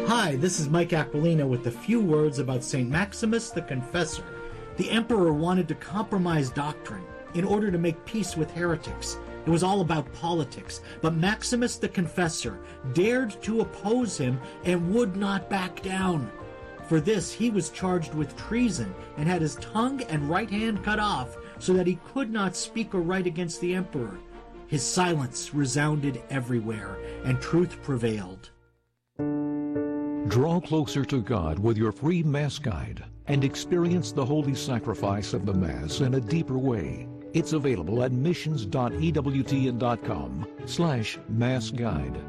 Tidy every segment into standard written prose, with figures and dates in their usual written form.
Hi, this is Mike Aquilina with a few words about St. Maximus the Confessor. The emperor wanted to compromise doctrine in order to make peace with heretics. It was all about politics, but Maximus the Confessor dared to oppose him and would not back down. For this, he was charged with treason and had his tongue and right hand cut off so that he could not speak or write against the emperor. His silence resounded everywhere, and truth prevailed. Draw closer to God with your free Mass Guide and experience the holy sacrifice of the Mass in a deeper way. It's available at missions.ewtn.com/Mass Guide.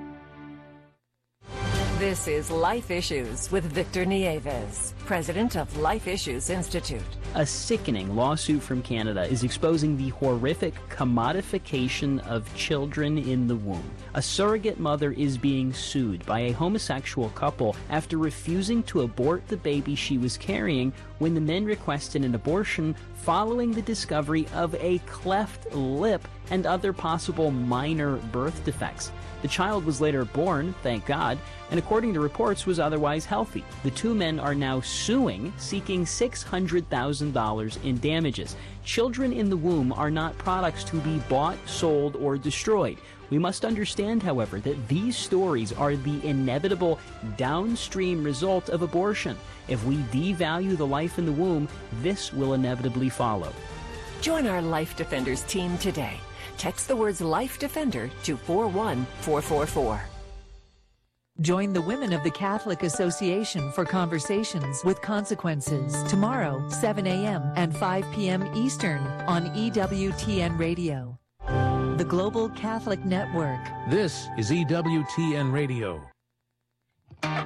This is Life Issues with Victor Nieves, president of Life Issues Institute. A sickening lawsuit from Canada is exposing the horrific commodification of children in the womb. A surrogate mother is being sued by a homosexual couple after refusing to abort the baby she was carrying when the men requested an abortion following the discovery of a cleft lip and other possible minor birth defects. The child was later born, thank God, and according to reports was otherwise healthy. The two men are now suing, seeking $600,000 in damages. Children in the womb are not products to be bought, sold, or destroyed. We must understand, however, that these stories are the inevitable downstream result of abortion. If we devalue the life in the womb, this will inevitably follow. Join our Life Defenders team today. Text the words Life Defender to 41444. Join the Women of the Catholic Association for Conversations with Consequences tomorrow, 7 a.m. and 5 p.m. Eastern on EWTN Radio, the Global Catholic Network. This is EWTN Radio. I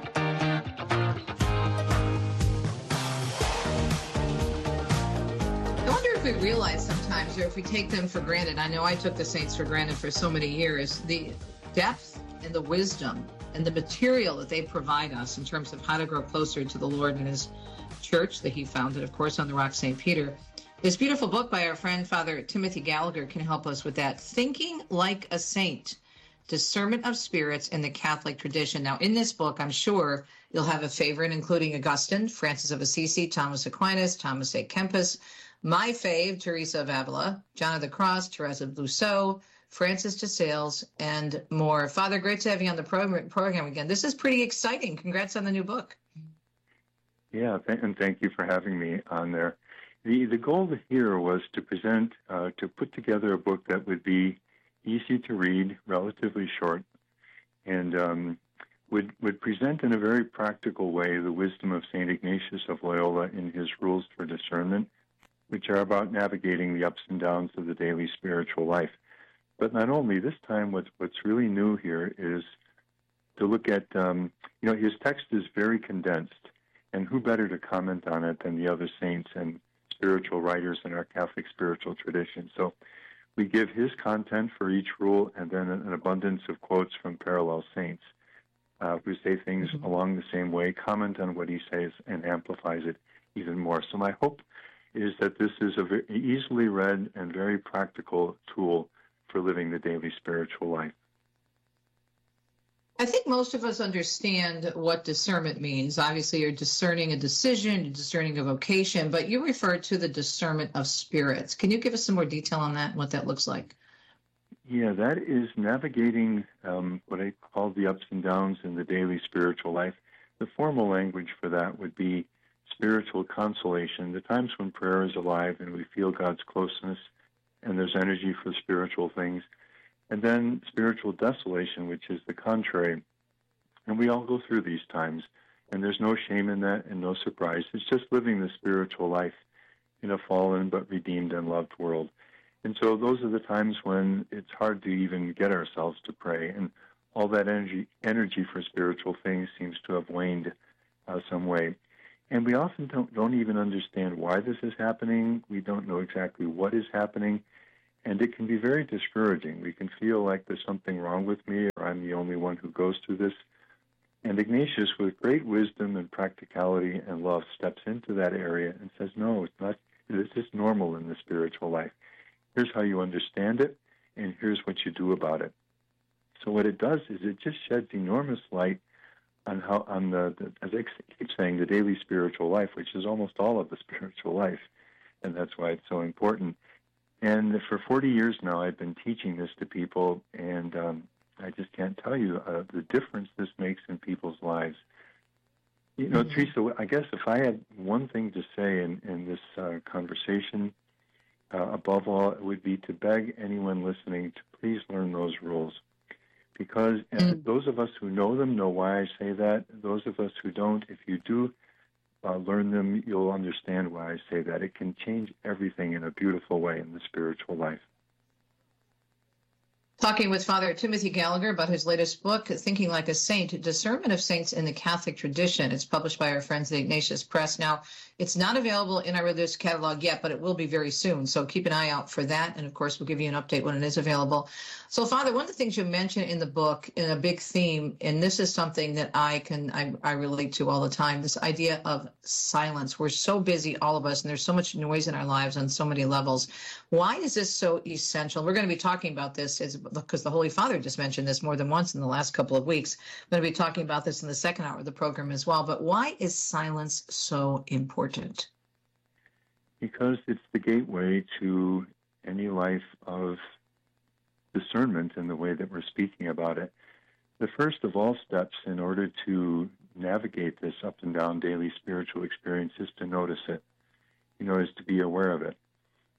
wonder if we realize sometimes, or if we take them for granted. I know I took the saints for granted for so many years. The depth and the wisdom and the material that they provide us in terms of how to grow closer to the Lord and his church that he founded, of course, on the rock St. Peter. This beautiful book by our friend Father Timothy Gallagher can help us with that. Thinking Like a Saint, Discernment of Spirits in the Catholic Tradition. Now, in this book, I'm sure you'll have a favorite, including Augustine, Francis of Assisi, Thomas Aquinas, Thomas A. Kempis, my fave, Teresa of Avila, John of the Cross, Therese of Lisieux, Francis de Sales, and more. Father, great to have you on the program again. This is pretty exciting. Congrats on the new book. Yeah, and thank you for having me on there. The goal here was to present, to put together a book that would be easy to read, relatively short, and would present in a very practical way the wisdom of St. Ignatius of Loyola in his Rules for Discernment, which are about navigating the ups and downs of the daily spiritual life. But not only, this time what's really new here is to look at, his text is very condensed, and who better to comment on it than the other saints and spiritual writers in our Catholic spiritual tradition. So we give his content for each rule and then an abundance of quotes from parallel saints who say things along the same way, comment on what he says, and amplifies it even more. So my hope is that this is a very easily read and very practical tool for living the daily spiritual life. I think most of us understand what discernment means. Obviously, you're discerning a decision, you're discerning a vocation, but you refer to the discernment of spirits. Can you give us some more detail on that and what that looks like? Yeah, that is navigating what I call the ups and downs in the daily spiritual life. The formal language for that would be spiritual consolation, the times when prayer is alive and we feel God's closeness and there's energy for spiritual things. And then spiritual desolation, which is the contrary. And we all go through these times, and there's no shame in that and no surprise. It's just living the spiritual life in a fallen but redeemed and loved world. And so those are the times when it's hard to even get ourselves to pray, and all that energy for spiritual things seems to have waned some way. And we often don't even understand why this is happening. We don't know exactly what is happening. And it can be very discouraging. We can feel like there's something wrong with me, or I'm the only one who goes through this. And Ignatius, with great wisdom and practicality and love, steps into that area and says, no, it's not. This is normal in the spiritual life. Here's how you understand it, and here's what you do about it. So what it does is it just sheds enormous light on how on as I keep saying, the daily spiritual life, which is almost all of the spiritual life, and that's why it's so important. And for 40 years now, I've been teaching this to people, and I just can't tell you the difference this makes in people's lives. You know, Teresa, I guess if I had one thing to say in this conversation, above all, it would be to beg anyone listening to please learn those rules. Because those of us who know them know why I say that. Those of us who don't, if you do learn them, you'll understand why I say that. It can change everything in a beautiful way in the spiritual life. Talking with Father Timothy Gallagher about his latest book, Thinking Like a Saint, Discernment of Saints in the Catholic Tradition. It's published by our friends at Ignatius Press. Now, it's not available in our religious catalog yet, but it will be very soon. So keep an eye out for that. And of course, we'll give you an update when it is available. So, Father, one of the things you mentioned in the book, in a big theme, and this is something that I relate to all the time, this idea of silence. We're so busy, all of us, and there's so much noise in our lives on so many levels. Why is this so essential? We're going to be talking about this because the Holy Father just mentioned this more than once in the last couple of weeks. I'm going to be talking about this in the second hour of the program as well. But why is silence so important? Because it's the gateway to any life of discernment in the way that we're speaking about it. The first of all steps in order to navigate this up and down daily spiritual experience is to notice it, is to be aware of it.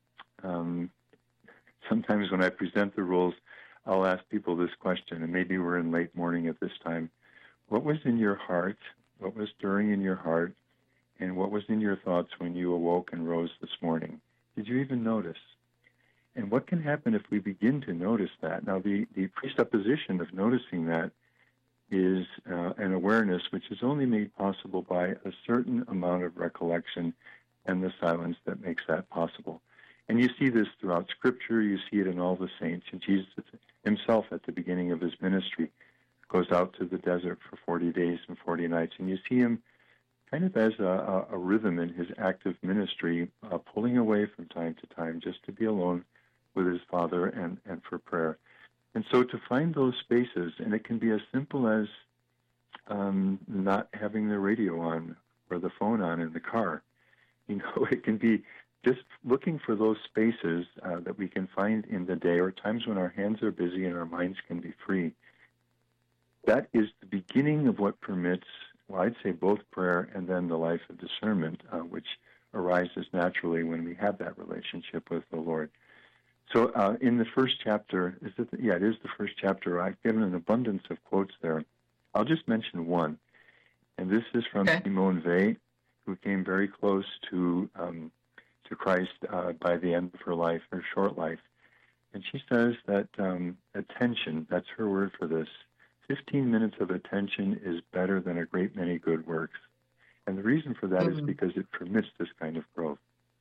Sometimes when I present the rules, I'll ask people this question, and maybe we're in late morning at this time. What was in your heart? What was stirring in your heart? And what was in your thoughts when you awoke and rose this morning? Did you even notice? And what can happen if we begin to notice that? Now, the presupposition of noticing that is an awareness which is only made possible by a certain amount of recollection and the silence that makes that possible. And you see this throughout Scripture. You see it in all the saints. And Jesus himself, at the beginning of his ministry, goes out to the desert for 40 days and 40 nights. And you see him kind of as a rhythm in his active ministry, pulling away from time to time just to be alone with his Father and for prayer. And so to find those spaces, and it can be as simple as not having the radio on or the phone on in the car. It can be just looking for those spaces that we can find in the day, or times when our hands are busy and our minds can be free. That is the beginning of what permits, well, I'd say both prayer and then the life of discernment, which arises naturally when we have that relationship with the Lord. So in the first chapter, it is the first chapter. I've given an abundance of quotes there. I'll just mention one, and this is from Simone Weil, who came very close to Christ by the end of her life, her short life. And she says that attention, that's her word for this, 15 minutes of attention is better than a great many good works. And the reason for that is because it permits this kind of growth.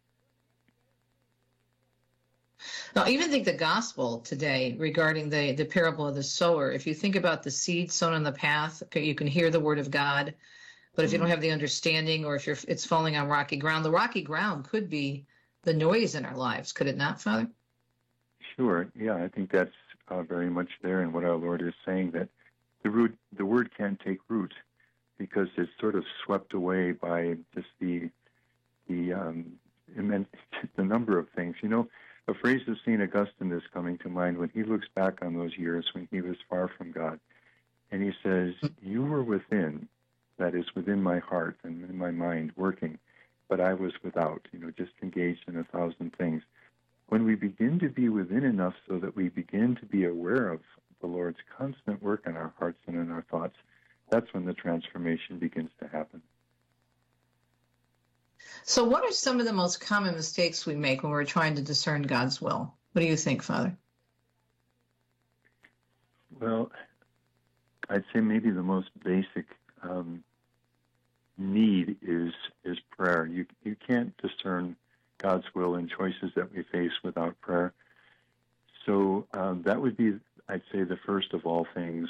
Now, I even think the gospel today regarding the parable of the sower, if you think about the seed sown on the path, you can hear the word of God. But if you don't have the understanding, or if it's falling on rocky ground, the rocky ground could be the noise in our lives, could it not, Father? Sure. Yeah, I think that's very much there in what our Lord is saying, that the word can't take root because it's sort of swept away by just the number of things. A phrase of St. Augustine is coming to mind when he looks back on those years when he was far from God. And he says, you were within, that is within my heart and in my mind working, but I was without, just engaged in 1,000 things. When we begin to be within enough so that we begin to be aware of the Lord's constant work in our hearts and in our thoughts, that's when the transformation begins to happen. So what are some of the most common mistakes we make when we're trying to discern God's will? What do you think, Father? Well, I'd say maybe the most basic need is prayer. You can't discern God's will and choices that we face without prayer. So that would be, I'd say, the first of all things